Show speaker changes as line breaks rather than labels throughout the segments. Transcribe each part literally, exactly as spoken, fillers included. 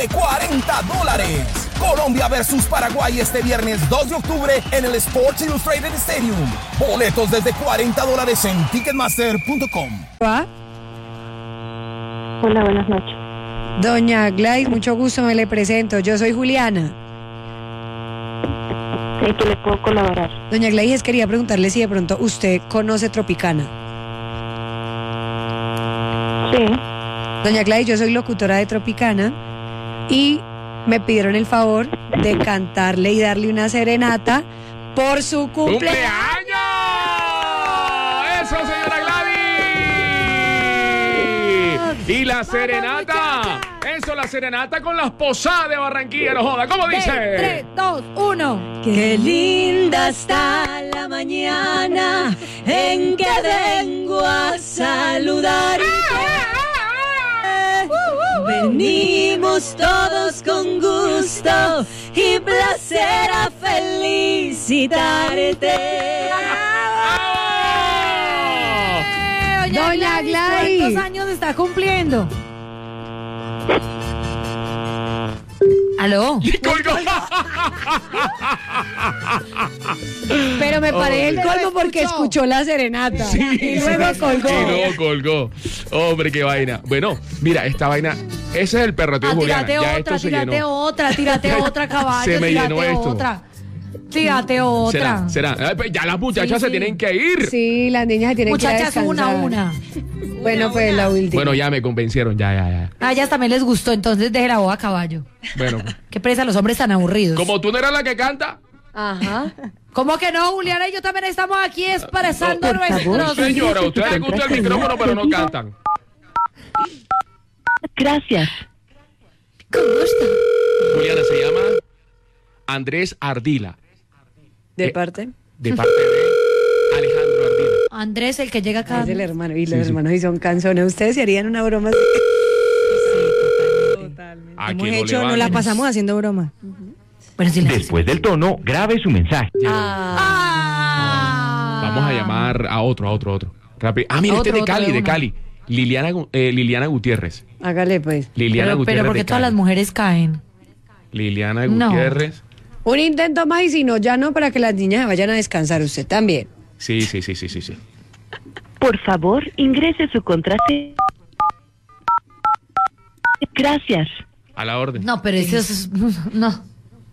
de cuarenta dólares. Colombia versus Paraguay este viernes dos de octubre en el Sports Illustrated Stadium. Boletos desde cuarenta dólares en ticketmaster punto com.
¿Va?
Hola, buenas noches.
Doña Gladys, mucho gusto, me le presento. Yo soy Juliana.
¿En qué le puedo colaborar?
Doña Gladys, quería preguntarle si de pronto usted conoce Tropicana.
Sí.
Doña Gladys, yo soy locutora de Tropicana y me pidieron el favor de cantarle y darle una serenata por su cumpleaños.
¡Cumpleaños! ¡Eso, señora Gladys! Y la serenata. Eso, la serenata con las posadas de Barranquilla, no joda. ¿Cómo dice?
tres, dos, uno.
Qué linda está la mañana en que vengo a saludarte. Venimos todos con gusto y placer a felicitarte.
Doña,
Doña
Gladys,
Gladys.
¿cuántos años está cumpliendo? ¿Aló?
Y colgó.
Pero me parece el
Pero
colmo porque
escuchó.
escuchó la serenata.
Sí,
y luego
sí,
colgó.
Y luego colgó. Hombre, qué vaina. Bueno, mira, esta vaina. Ese es el perroteo
Ah,
de Juliana.
tírate
Ya
otra,
esto se
tírate
llenó.
otra, tírate otra, caballo.
Se me
tírate
llenó esto.
otra. Tírate otra.
¿Será? ¿Será? Ay, pues ya las muchachas
Sí,
se
sí.
tienen que ir.
Sí, las niñas se tienen
Muchachas,
que ir a
una a
descansar.
una.
Bueno, pues la última.
Bueno, ya me convencieron. Ya, ya, ya.
A ellas también les gustó, entonces deje la boda a caballo.
Bueno.
Qué presa los hombres tan aburridos.
Como tú no eras la que canta.
Ajá.
¿Cómo que no, Juliana? Y yo también estamos aquí expresando
Por favor.
nuestros...
Señora, a ustedes les gusta el micrófono, pero no cantan.
Gracias.
Con gusto.
Juliana, se llama Andrés Ardila.
¿De
Eh,
parte?
De parte de Alejandro Ardila.
Andrés, el que llega acá.
Es el hermano. Y los
Sí, sí.
hermanos y son canzones. ¿Ustedes se harían una broma así?
¿A
Hemos
quién no le
hecho,
van?
nos la pasamos haciendo broma.
Bueno, sí, la-
Después del tono, grabe su mensaje.
Ah.
Vamos a llamar a otro, a otro, a otro. Rápido. Ah, mira, este
Otro,
es de
otro
Cali,
de
de
una.
Cali. Liliana, Gu- eh, Liliana Gutiérrez.
Hágale pues.
Liliana
Pero,
Gutiérrez
pero ¿por qué
de
todas
Cali.
las mujeres caen?
Liliana
No.
Gutiérrez.
Un intento más y si no, ya no, para que las niñas se vayan a descansar. Usted también.
Sí, sí, sí, sí, sí, sí.
Por favor, ingrese su contraseña. Gracias.
A la orden.
No, pero eso es... No.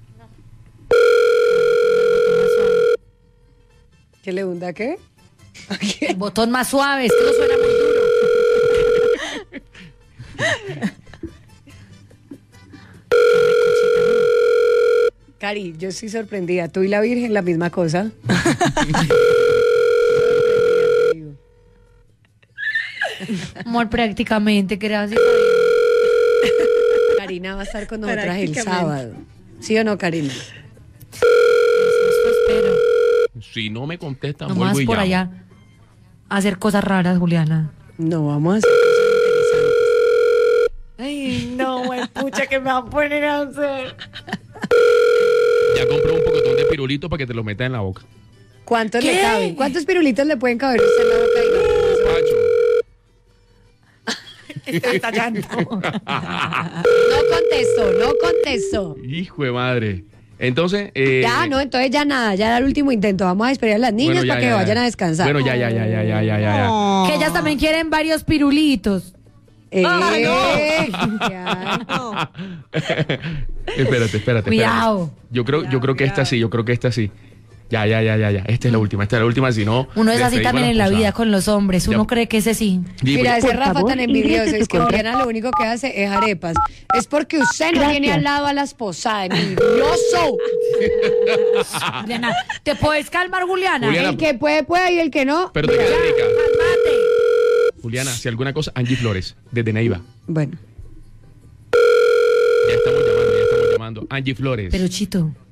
¿Qué le hunda qué?
El botón más suave, es que no suena muy duro.
Cari, yo estoy sorprendida. Tú y la Virgen, la misma cosa.
Amor, prácticamente, gracias.
Karina va a estar con nosotras el sábado. ¿Sí o no, Karina?
Eso espero.
Si no me contestan,
No
vuelvo
más
y
por
llamo.
allá a hacer cosas raras, Juliana.
No, vamos a hacer cosas interesantes. Ay, no, güey, pucha, que me va a poner a hacer.
Ya compré un pocotón de pirulito para que te lo metas en la boca.
¿Cuántos
¿Qué?
le caben? ¿Cuántos pirulitos le pueden caber a usted en la boca?
Pacho.
Estoy estallando. No contesto, no contesto.
Hijo de madre. Entonces, eh,
Ya, no, entonces ya nada, ya era el último intento. Vamos a esperar a las niñas
bueno, ya,
para que
ya, ya.
vayan a descansar.
Bueno, ya, ya, ya, ya, ya, ya, ya, ya.
Que ellas también quieren varios pirulitos.
Eh,
Ah,
ya.
espérate, espérate.
Cuidado.
espérate. Yo creo, yo creo que esta sí, yo creo que esta sí. Ya, ya, ya, ya, ya. Esta es la última, esta es la última, si no.
Uno es
les
así
traigo
también
las
en la
posadas.
vida con los hombres. Uno
Ya.
cree que ese sí.
Di,
Mira,
pues,
ese
Por
Rafa
favor,
tan envidioso,
ingrese
es
su
que
contra-
Juliana lo único que hace es arepas. Es porque usted no
Gracias.
tiene al lado a las posadas, envidioso.
Juliana, ¿te puedes calmar, Juliana?
Juliana,
El que puede, puede, y el que no.
pero te
mira.
queda rica.
Cálmate.
Juliana, si alguna cosa, Angie Flores, desde Neiva.
Bueno.
Ya estamos llamando, ya estamos llamando. Angie Flores.
Pero Chito,